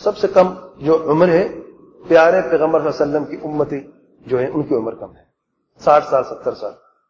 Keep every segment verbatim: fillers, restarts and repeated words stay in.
سب سے کم جو عمر ہے پیارے پیغمبر صلی اللہ علیہ وسلم کی امتی جو ہے ان کی عمر کم ہے، ساٹھ سال ستر سال.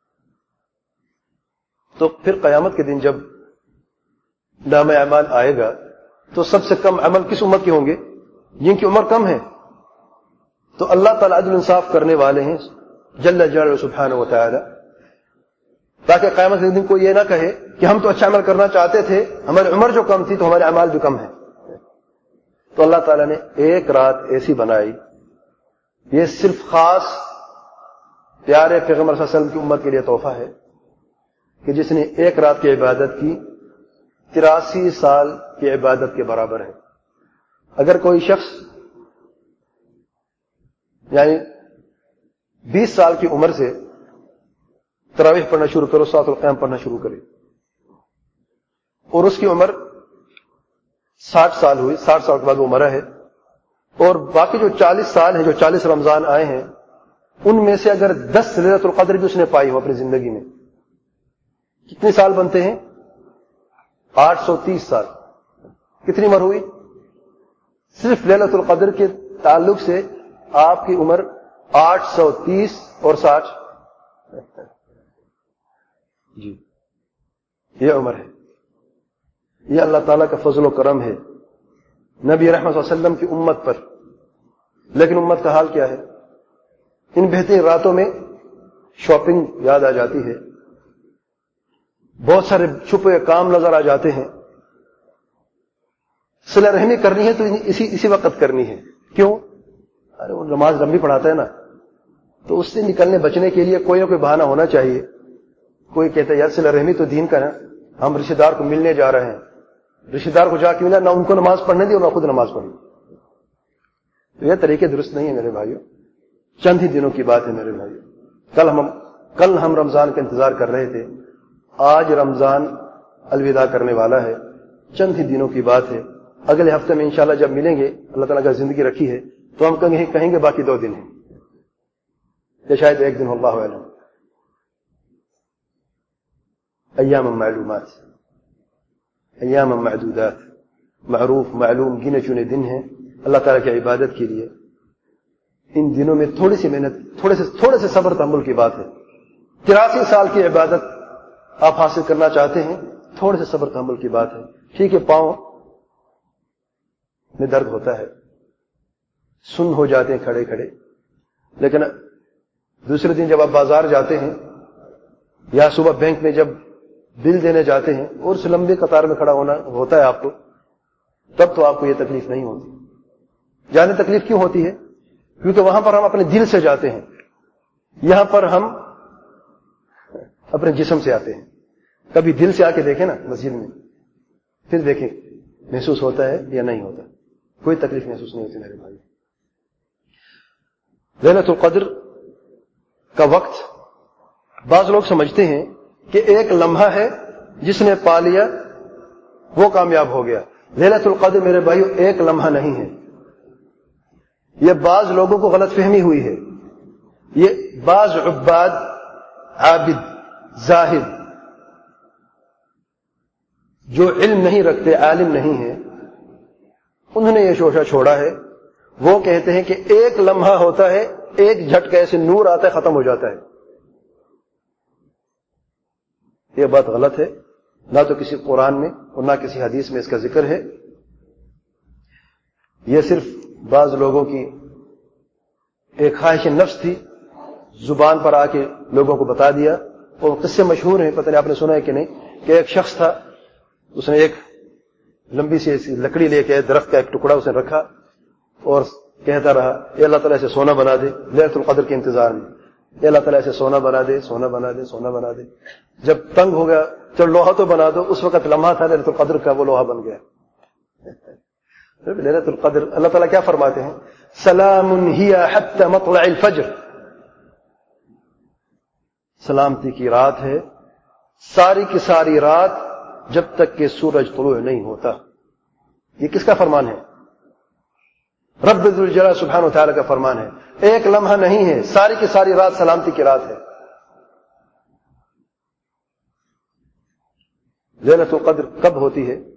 تو پھر قیامت کے دن جب نام اعمال آئے گا تو سب سے کم عمل کس امت کے ہوں گے؟ جن کی عمر کم ہے. تو اللہ تعالیٰ عدل انصاف کرنے والے ہیں جل جلالہ سبحانہ و تعالی، تاکہ قیامت کے دن کو یہ نہ کہے کہ ہم تو اچھا عمل کرنا چاہتے تھے، ہماری عمر جو کم تھی تو ہمارے اعمال بھی کم ہیں. تو اللہ تعالیٰ نے ایک رات ایسی بنائی، یہ صرف خاص پیارے پیغمبر صلی اللہ علیہ وسلم کی امت کے لیے تحفہ ہے کہ جس نے ایک رات کی عبادت کی تراسی سال کی عبادت کے برابر ہے. اگر کوئی شخص یعنی بیس سال کی عمر سے تراویح پڑھنا شروع کرو، صلاۃ القیام پڑھنا شروع کرے، اور اس کی عمر ساٹھ سال ہوئی، ساٹھ سال کے بعد وہ مرا ہے، اور باقی جو چالیس سال ہیں، جو چالیس رمضان آئے ہیں، ان میں سے اگر دس لیلۃ القدر بھی اس نے پائی ہو اپنی زندگی میں، کتنے سال بنتے ہیں؟ آٹھ سو تیس سال. کتنی عمر ہوئی؟ صرف لیلۃ القدر کے تعلق سے آپ کی عمر آٹھ سو تیس اور ساٹھ جی یہ عمر ہے. یہ اللہ تعالیٰ کا فضل و کرم ہے نبی رحمت صلی اللہ علیہ وسلم کی امت پر. لیکن امت کا حال کیا ہے؟ ان بہترین راتوں میں شاپنگ یاد آ جاتی ہے، بہت سارے چھپے کام نظر آ جاتے ہیں. صلہ رحمی کرنی ہے تو اسی اسی وقت کرنی ہے. کیوں؟ ارے وہ نماز لمبی پڑھاتا ہے نا، تو اس سے نکلنے بچنے کے لیے کوئی نہ کوئی بہانہ ہونا چاہیے. کوئی کہتا ہے یار صلہ رحمی تو دین کا ہے، ہم رشتہ دار کو ملنے جا رہے ہیں، رشتہ دار کو جا کے ملا، نہ ان کو نماز پڑھنے دی اور نہ خود نماز پڑھی. تو یہ طریقے درست نہیں ہے میرے بھائیوں. چند ہی دنوں کی بات ہے میرے بھائیوں. کل ہم کل ہم رمضان کا انتظار کر رہے تھے، آج رمضان الوداع کرنے والا ہے. چند ہی دنوں کی بات ہے. اگلے ہفتے میں انشاءاللہ جب ملیں گے، اللہ تعالیٰ اگر زندگی رکھی ہے تو ہم کہیں کہیں گے باقی دو دن ہیں یا شاید ایک دن، اللہ اعلم. ایام معلومات، ایام معدودات، معروف معلوم گنے چنے دن ہیں اللہ تعالیٰ کی عبادت کے لیے. ان دنوں میں تھوڑی سی محنت، تھوڑے سے تھوڑے سے صبر تحمل کی بات ہے. تراسی سال کی عبادت آپ حاصل کرنا چاہتے ہیں، تھوڑے سے صبر تحمل کی بات ہے. ٹھیک ہے، پاؤں میں درد ہوتا ہے، سن ہو جاتے ہیں کھڑے کھڑے، لیکن دوسرے دن جب آپ بازار جاتے ہیں یا صبح بینک میں جب بل دینے جاتے ہیں اور اس لمبی قطار میں کھڑا ہونا ہوتا ہے آپ کو، تب تو آپ کو یہ تکلیف نہیں ہوتی. جانے تکلیف کیوں ہوتی ہے؟ کیونکہ وہاں پر ہم اپنے دل سے جاتے ہیں، یہاں پر ہم اپنے جسم سے آتے ہیں. کبھی دل سے آ کے دیکھیں نا مسجد میں، پھر دیکھیں محسوس ہوتا ہے یا نہیں ہوتا. کوئی تکلیف محسوس نہیں ہوتی میرے بھائی. لیلۃ القدر کا وقت بعض لوگ سمجھتے ہیں کہ ایک لمحہ ہے، جس نے پا لیا وہ کامیاب ہو گیا. لیلۃ القدر میرے بھائیو ایک لمحہ نہیں ہے. یہ بعض لوگوں کو غلط فہمی ہوئی ہے. یہ بعض عباد، عابد، زاہد جو علم نہیں رکھتے، عالم نہیں ہیں، انہوں نے یہ شوشہ چھوڑا ہے. وہ کہتے ہیں کہ ایک لمحہ ہوتا ہے، ایک جھٹکے سے نور آتا ہے، ختم ہو جاتا ہے. یہ بات غلط ہے. نہ تو کسی قرآن میں اور نہ کسی حدیث میں اس کا ذکر ہے. یہ صرف بعض لوگوں کی ایک خواہش نفس تھی، زبان پر آ کے لوگوں کو بتا دیا. اور قصے مشہور ہیں، پتہ نہیں آپ نے سنا ہے کہ نہیں، کہ ایک شخص تھا، اس نے ایک لمبی سی ایسی لکڑی لے کے درخت کا ایک ٹکڑا اس نے رکھا اور کہتا رہا اے اللہ تعالیٰ سے سونا بنا دے، لیلۃ القدر کے انتظار میں. اے اللہ تعالیٰ سے سونا بنا دے، سونا بنا دے، سونا بنا دے. جب تنگ ہو گیا چل لوہا تو بنا دو. اس وقت لمحہ تھا لیلۃ القدر کا، وہ لوہا بن گیا. لیلۃ القدر اللہ تعالیٰ کیا فرماتے ہیں؟ سلام ہی حتی مطلع الفجر، سلامتی کی رات ہے، ساری کی ساری رات جب تک کہ سورج طلوع نہیں ہوتا. یہ کس کا فرمان ہے؟ رب ذوالجلال سبحانہ و تعالی کا فرمان ہے. ایک لمحہ نہیں ہے، ساری کی ساری رات سلامتی کی رات ہے. لیلۃ القدر کب ہوتی ہے؟